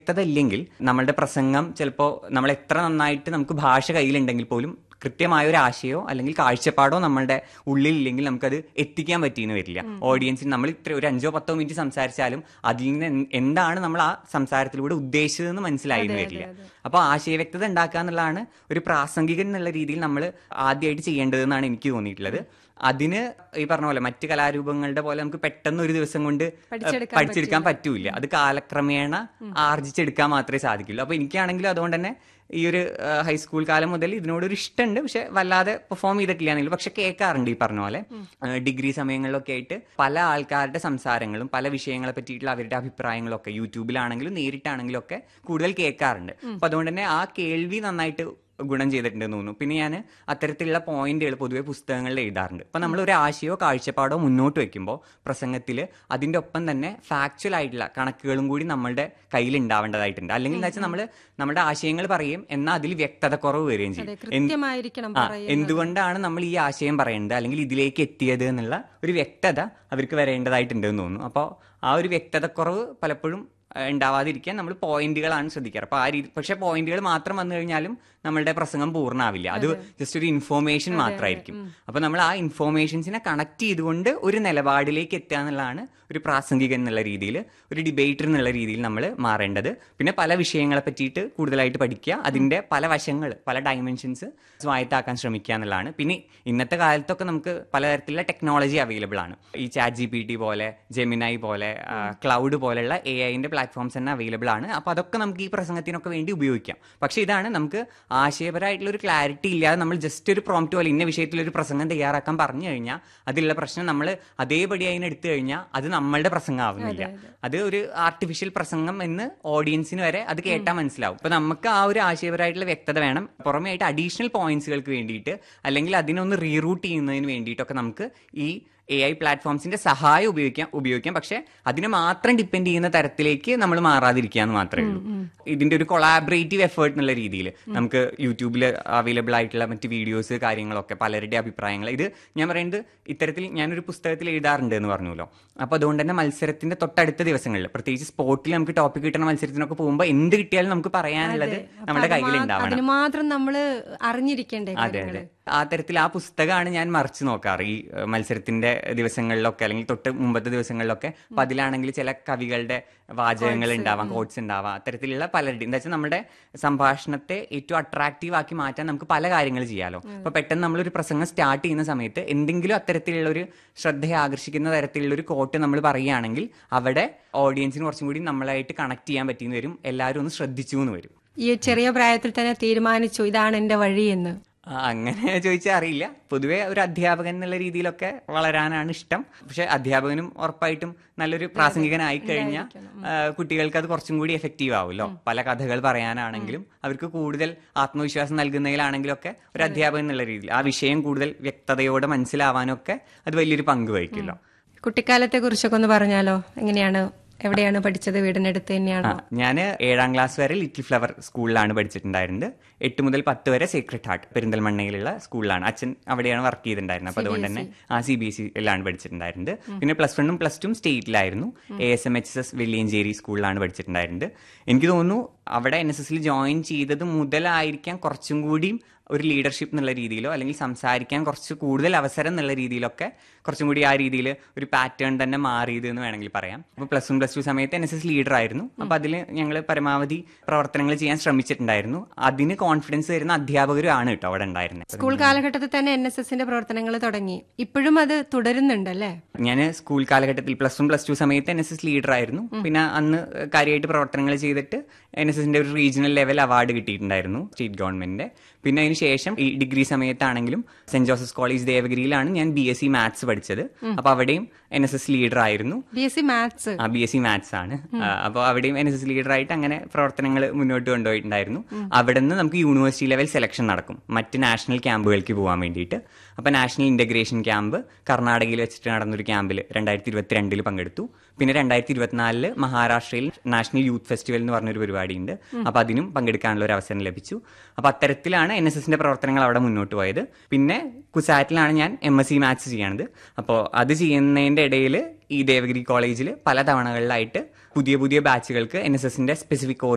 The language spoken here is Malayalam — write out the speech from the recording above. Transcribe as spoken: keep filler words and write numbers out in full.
വ്യക്തത ഇല്ലെങ്കിൽ നമ്മളുടെ പ്രസംഗം ചിലപ്പോൾ നമ്മൾ എത്ര നന്നായിട്ട് നമുക്ക് ഭാഷ കയ്യിലുണ്ടെങ്കിൽ പോലും കൃത്യമായ ഒരു ആശയോ അല്ലെങ്കിൽ കാഴ്ചപ്പാടോ നമ്മളുടെ ഉള്ളിലില്ലെങ്കിൽ നമുക്കത് എത്തിക്കാൻ പറ്റിയെന്ന് വരില്ല. ഓഡിയൻസിന് നമ്മൾ ഇത്ര ഒരു അഞ്ചോ പത്തോ മിനിറ്റ് സംസാരിച്ചാലും അതിൽ നിന്ന് എന്താണ് നമ്മൾ ആ സംസാരത്തിലൂടെ ഉദ്ദേശിച്ചതെന്ന് മനസ്സിലായെന്ന് വരില്ല. അപ്പോൾ ആശയവ്യക്തത ഉണ്ടാക്കുക എന്നുള്ളതാണ് ഒരു പ്രാസംഗികൻ എന്നുള്ള രീതിയിൽ നമ്മൾ ആദ്യമായിട്ട് ചെയ്യേണ്ടതെന്നാണ് എനിക്ക് തോന്നിയിട്ടുള്ളത്. അതിന് ഈ പറഞ്ഞ പോലെ മറ്റ് കലാരൂപങ്ങളുടെ പോലെ നമുക്ക് പെട്ടെന്ന് ഒരു ദിവസം കൊണ്ട് പഠിച്ചെടുക്കാൻ പറ്റൂല. അത് കാലക്രമേണ ആർജിച്ചെടുക്കാൻ മാത്രമേ സാധിക്കുള്ളൂ. അപ്പൊ എനിക്കാണെങ്കിലും അതുകൊണ്ട് തന്നെ ഈ ഒരു ഹൈസ്കൂൾ കാലം മുതൽ ഇതിനോടൊരു ഇഷ്ടമുണ്ട്. പക്ഷെ വല്ലാതെ പെർഫോം ചെയ്തിട്ടില്ലാന്നെങ്കിലും പക്ഷെ കേൾക്കാറുണ്ട്. ഈ പറഞ്ഞ പോലെ ഡിഗ്രി സമയങ്ങളിലൊക്കെ ആയിട്ട് പല ആൾക്കാരുടെ സംസാരങ്ങളും പല വിഷയങ്ങളെ പറ്റിയിട്ടുള്ള അവരുടെ അഭിപ്രായങ്ങളും ഒക്കെ യൂട്യൂബിലാണെങ്കിലും നേരിട്ടാണെങ്കിലും ഒക്കെ കൂടുതൽ കേൾക്കാറുണ്ട്. അപ്പൊ അതുകൊണ്ട് തന്നെ ആ കേൾവി നന്നായിട്ട് ഗുണം ചെയ്തിട്ടുണ്ടെന്ന് തോന്നുന്നു. പിന്നെ ഞാൻ അത്തരത്തിലുള്ള പോയിന്റുകൾ പൊതുവെ പുസ്തകങ്ങളിൽ എഴുതാറുണ്ട്. അപ്പൊ നമ്മൾ ഒരു ആശയോ കാഴ്ചപ്പാടോ മുന്നോട്ട് വെക്കുമ്പോൾ പ്രസംഗത്തിൽ അതിന്റെ ഒപ്പം തന്നെ ഫാക്ച്വൽ ആയിട്ടുള്ള കണക്കുകളും കൂടി നമ്മളുടെ കയ്യിൽ ഉണ്ടാവേണ്ടതായിട്ടുണ്ട്. അല്ലെങ്കിൽ എന്താ വെച്ചാൽ നമ്മൾ നമ്മുടെ ആശയങ്ങൾ പറയും എന്നാൽ അതിൽ വ്യക്തത കുറവ് വരികയും ചെയ്യും. ആ എന്തുകൊണ്ടാണ് നമ്മൾ ഈ ആശയം പറയേണ്ടത് അല്ലെങ്കിൽ ഇതിലേക്ക് എത്തിയത് എന്നുള്ള ഒരു വ്യക്തത അവർക്ക് വരേണ്ടതായിട്ടുണ്ടെന്ന് തോന്നുന്നു. അപ്പോൾ ആ ഒരു വ്യക്തതക്കുറവ് പലപ്പോഴും ഉണ്ടാവാതിരിക്കാൻ നമ്മൾ പോയിന്റുകളാണ് ശ്രദ്ധിക്കാറ്. അപ്പൊ ആ രീതി പക്ഷെ പോയിന്റുകൾ മാത്രം വന്നു കഴിഞ്ഞാലും നമ്മളുടെ പ്രസംഗം പൂർണ്ണമാവില്ല. അത് ജസ്റ്റ് ഒരു ഇൻഫോർമേഷൻ മാത്രമായിരിക്കും. അപ്പൊ നമ്മൾ ആ ഇൻഫോർമേഷൻസിനെ കണക്ട് ചെയ്തുകൊണ്ട് ഒരു നിലപാടിലേക്ക് എത്തുക എന്നുള്ളതാണ് ഒരു പ്രാസംഗികൻ എന്നുള്ള രീതിയിൽ, ഒരു ഡിബേറ്റർ എന്നുള്ള രീതിയിൽ നമ്മൾ മാറേണ്ടത്. പിന്നെ പല വിഷയങ്ങളെ പറ്റിയിട്ട് കൂടുതലായിട്ട് പഠിക്കുക, അതിന്റെ പല വശങ്ങൾ പല ഡയമെൻഷൻസ് സ്വായത്താക്കാൻ ശ്രമിക്കുക എന്നുള്ളതാണ്. പിന്നെ ഇന്നത്തെ കാലത്തൊക്കെ നമുക്ക് പലതരത്തിലുള്ള ടെക്നോളജി അവൈലബിൾ ആണ്. ഈ ചാറ്റ് ജി പി ടി പോലെ, ജെമിനായി പോലെ, ക്ലൗഡ് പോലെയുള്ള എ ഐന്റെ പ്ലാറ്റ്ഫോംസ് തന്നെ അവൈലബിൾ ആണ്. അപ്പൊ അതൊക്കെ നമുക്ക് ഈ പ്രസംഗത്തിനൊക്കെ വേണ്ടി ഉപയോഗിക്കാം. പക്ഷെ ഇതാണ് നമുക്ക് ആശയപരമായിട്ടുള്ള ഒരു ക്ലാരിറ്റി ഇല്ലാതെ നമ്മൾ ജസ്റ്റ് ഒരു പ്രോംപ്റ്റ് പോലെ ഇന്ന വിഷയത്തിൽ ഒരു പ്രസംഗം തയ്യാറാക്കാൻ പറഞ്ഞു കഴിഞ്ഞാൽ അതിലുള്ള പ്രശ്നം നമ്മൾ അതേപടി അതിന് എടുത്തു കഴിഞ്ഞാൽ അത് നമ്മളുടെ പ്രസംഗം ആവുന്നില്ല. അത് ഒരു ആർട്ടിഫിഷ്യൽ പ്രസംഗം എന്ന് ഓഡിയൻസിന് വരെ അത് കേട്ടാൽ മനസ്സിലാവും. അപ്പൊ നമുക്ക് ആ ഒരു ആശയപരമായിട്ടുള്ള വ്യക്തത വേണം. പുറമെ ആയിട്ട് അഡീഷണൽ പോയിന്റ്സുകൾക്ക് വേണ്ടിയിട്ട് അല്ലെങ്കിൽ അതിനൊന്ന് റീറൂട്ട് ചെയ്യുന്നതിന് വേണ്ടിയിട്ടൊക്കെ നമുക്ക് ഈ എ ഐ പ്ലാറ്റ്ഫോംസിന്റെ സഹായം ഉപയോഗിക്കാം ഉപയോഗിക്കാം പക്ഷെ അതിനെ മാത്രം ഡിപ്പെൻഡ് ചെയ്യുന്ന തരത്തിലേക്ക് നമ്മൾ മാറാതിരിക്കുക എന്ന് മാത്രമേ ഉള്ളൂ. ഇതിന്റെ ഒരു കൊളാബറേറ്റീവ് എഫേർട്ട് എന്നുള്ള രീതിയിൽ നമുക്ക് യൂട്യൂബിൽ അവൈലബിൾ ആയിട്ടുള്ള മറ്റ് വീഡിയോസ് കാര്യങ്ങളൊക്കെ പലരുടെ അഭിപ്രായങ്ങൾ ഇത് ഞാൻ പറയുന്നത് ഇത്തരത്തിൽ ഞാനൊരു പുസ്തകത്തിൽ എഴുതാറുണ്ട് എന്ന് പറഞ്ഞല്ലോ. അപ്പൊ അതുകൊണ്ട് തന്നെ മത്സരത്തിന്റെ തൊട്ടടുത്ത ദിവസങ്ങളിൽ പ്രത്യേകിച്ച് സ്പോർട്ടിൽ നമുക്ക് ടോപ്പിക് കിട്ടുന്ന മത്സരത്തിനൊക്കെ പോകുമ്പോൾ എന്ത് കിട്ടിയാലും നമുക്ക് പറയാനുള്ളത് നമ്മുടെ കയ്യിൽ ഉണ്ടാവണം. മാത്രം നമ്മൾ അറിഞ്ഞിരിക്കേണ്ടേ. അതെ അതെ ആ തരത്തിൽ ആ പുസ്തകമാണ് ഞാൻ മറിച്ച് നോക്കാറ് ഈ മത്സരത്തിന്റെ ദിവസങ്ങളിലൊക്കെ അല്ലെങ്കിൽ തൊട്ട് മുമ്പത്തെ ദിവസങ്ങളിലൊക്കെ. അപ്പൊ അതിലാണെങ്കിൽ ചില കവികളുടെ വാചകങ്ങൾ ഉണ്ടാവാം, കോട്ട്സ് ഉണ്ടാവാം, അത്തരത്തിലുള്ള പലരുടെയും എന്താ വെച്ചാൽ നമ്മുടെ സംഭാഷണത്തെ ഏറ്റവും അട്രാക്റ്റീവ് ആക്കി മാറ്റാൻ നമുക്ക് പല കാര്യങ്ങൾ ചെയ്യാലോ. അപ്പൊ പെട്ടെന്ന് നമ്മളൊരു പ്രസംഗം സ്റ്റാർട്ട് ചെയ്യുന്ന സമയത്ത് എന്തെങ്കിലും അത്തരത്തിലുള്ള ഒരു ശ്രദ്ധയെ ആകർഷിക്കുന്ന തരത്തിലുള്ള ഒരു കോട്ട് നമ്മൾ പറയുകയാണെങ്കിൽ അവിടെ ഓഡിയൻസിന് കുറച്ചും കൂടി നമ്മളായിട്ട് കണക്ട് ചെയ്യാൻ പറ്റിയെന്ന് വരും. എല്ലാവരും ഒന്ന് ശ്രദ്ധിച്ചു എന്ന് വരും. ഈ ചെറിയ പ്രായത്തിൽ തന്നെ തീരുമാനിച്ചു ഇതാണ് എന്റെ വഴി എന്ന്? അങ്ങനെ ചോദിച്ചാൽ അറിയില്ല. പൊതുവെ ഒരു അധ്യാപകൻ എന്നുള്ള രീതിയിലൊക്കെ വളരാനാണ് ഇഷ്ടം. പക്ഷെ അധ്യാപകനും ഉറപ്പായിട്ടും നല്ലൊരു പ്രാസംഗികനായി കഴിഞ്ഞാൽ കുട്ടികൾക്ക് അത് കുറച്ചും കൂടി എഫക്റ്റീവ് ആവുമല്ലോ. പല കഥകൾ പറയാനാണെങ്കിലും അവർക്ക് കൂടുതൽ ആത്മവിശ്വാസം നൽകുന്നതിലാണെങ്കിലും ഒക്കെ ഒരു അധ്യാപകൻ എന്നുള്ള രീതിയിൽ ആ വിഷയം കൂടുതൽ വ്യക്തതയോടെ മനസ്സിലാവാനൊക്കെ അത് വലിയൊരു പങ്ക് വഹിക്കുമല്ലോ. കുട്ടിക്കാലത്തെ കുറിച്ചൊക്കെ ഒന്ന് പറഞ്ഞാലോ? എങ്ങനെയാണ്, എവിടെയാണ് പഠിച്ചത്? വീടിനടുത്ത് തന്നെയാണോ? ഞാൻ ഏഴാം ക്ലാസ് വരെ ലിറ്റിൽ ഫ്ലവർ സ്കൂളിലാണ് പഠിച്ചിട്ടുണ്ടായിരുന്നത്. എട്ട് മുതൽ പത്ത് വരെ സീക്രട്ട് ഹാർട്ട് പെരിന്തൽമണ്ണയിലുള്ള സ്കൂളിലാണ്. അച്ഛൻ അവിടെയാണ് വർക്ക് ചെയ്തിട്ടുണ്ടായിരുന്നത്. അപ്പൊ അതുകൊണ്ട് തന്നെ ആ സി ബി എസ് സിയിലാണ് പഠിച്ചിട്ടുണ്ടായിരുന്നത്. പിന്നെ പ്ലസ് വണ്ണും പ്ലസ് ടും സ്റ്റേറ്റിലായിരുന്നു. A S M H S S Velliyanchery സ്കൂളിലാണ് പഠിച്ചിട്ടുണ്ടായിരുന്നത്. എനിക്ക് തോന്നുന്നു അവിടെ എൻ എസ് എസിൽ ജോയിൻ ചെയ്തത് മുതലായിരിക്കാം കുറച്ചും കൂടിയും ഒരു ലീഡർഷിപ്പ് എന്നുള്ള രീതിയിലോ അല്ലെങ്കിൽ സംസാരിക്കാൻ കുറച്ച് കൂടുതൽ അവസരം എന്നുള്ള രീതിയിലൊക്കെ കുറച്ചും കൂടി ആ രീതിയിൽ ഒരു പാറ്റേൺ തന്നെ മാറിയത് എന്ന് വേണമെങ്കിൽ പറയാം. അപ്പോൾ പ്ലസ് വൺ പ്ലസ് ടു സമയത്ത് എൻ എസ് എസ് ലീഡർ ആയിരുന്നു. അപ്പൊ അതിൽ ഞങ്ങൾ പരമാവധി പ്രവർത്തനങ്ങൾ ചെയ്യാൻ ശ്രമിച്ചിട്ടുണ്ടായിരുന്നു. അതിന് കോൺഫിഡൻസ് തരുന്ന അധ്യാപകരും ആണ് കേട്ടോ അവിടെ ഉണ്ടായിരുന്നത്. സ്കൂൾ കാലഘട്ടത്തിൽ തന്നെ എൻ എസ് എസിന്റെ പ്രവർത്തനങ്ങൾ തുടങ്ങി. ഇപ്പോഴും അത് തുടരുന്നുണ്ടല്ലേ? ഞാൻ സ്കൂൾ കാലഘട്ടത്തിൽ പ്ലസ് വൺ പ്ലസ് ടു സമയത്ത് എൻ എസ് എസ് ലീഡർ ആയിരുന്നു. പിന്നെ അന്ന് കാര്യമായിട്ട് പ്രവർത്തനങ്ങൾ ചെയ്തിട്ട് എൻ എസ് എസിന്റെ ഒരു റീജിയണൽ ലെവൽ അവാർഡ് കിട്ടിയിട്ടുണ്ടായിരുന്നു സ്റ്റേറ്റ് ഗവൺമെന്റിന്റെ. പിന്നെ അതിന് ശേഷം ഈ ഡിഗ്രി സമയത്താണെങ്കിലും സെന്റ് ജോസഫ്സ് കോളേജ് ദേവഗിരിയിലാണ് ഞാൻ ബി എസ് സി മാത്സ് പഠിച്ചത്. അപ്പൊ അവിടെയും എൻ എസ് എസ് ലീഡർ ആയിരുന്നു. ബി എസ് സി മാത്സ് ആ ബി എസ് സി മാത്സ് ആണ്. അപ്പോൾ അവിടെയും എൻ എസ് എസ് ലീഡർ ആയിട്ട് അങ്ങനെ പ്രവർത്തനങ്ങൾ മുന്നോട്ട് കൊണ്ടുപോയിട്ടുണ്ടായിരുന്നു. അവിടെ നിന്ന് നമുക്ക് യൂണിവേഴ്സിറ്റി ലെവൽ സെലക്ഷൻ നടക്കും മറ്റ് നാഷണൽ ക്യാമ്പുകൾക്ക് പോകാൻ വേണ്ടിയിട്ട്. അപ്പൊ നാഷണൽ ഇന്റഗ്രേഷൻ ക്യാമ്പ് കർണാടകയിൽ വെച്ചിട്ട് നടന്നൊരു ക്യാമ്പിൽ രണ്ടായിരത്തി ഇരുപത്തിരണ്ടിൽ പങ്കെടുത്തു. പിന്നെ രണ്ടായിരത്തി ഇരുപത്തിനാലില് മഹാരാഷ്ട്രയിൽ നാഷണൽ യൂത്ത് ഫെസ്റ്റിവൽ എന്ന് പറഞ്ഞൊരു പരിപാടിയുണ്ട്. അപ്പൊ അതിനും പങ്കെടുക്കാനുള്ള ഒരു അവസരം ലഭിച്ചു. അപ്പൊ അത്തരത്തിലാണ് എൻ എസ് എസിന്റെ പ്രവർത്തനങ്ങൾ അവിടെ മുന്നോട്ട് പോയത്. പിന്നെ കുസാറ്റിലാണ് ഞാൻ എം എസ് സി മാത്സ് ചെയ്യണത്. അപ്പോൾ അത് ചെയ്യുന്നതിന്റെ ഇടയിൽ ഈ ദേവഗിരി കോളേജിൽ പല തവണകളിലായിട്ട് പുതിയ പുതിയ ബാച്ചുകൾക്ക് എൻ എസ് എസിന്റെ സ്പെസിഫിക്